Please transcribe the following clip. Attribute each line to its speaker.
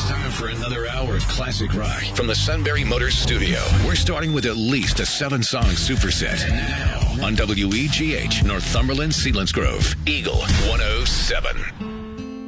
Speaker 1: It's time for another hour of classic rock from the Sunbury Motors studio. We're starting with at least a 7-song superset. Now on WEGH, Northumberland, Selinsgrove, Eagle 107.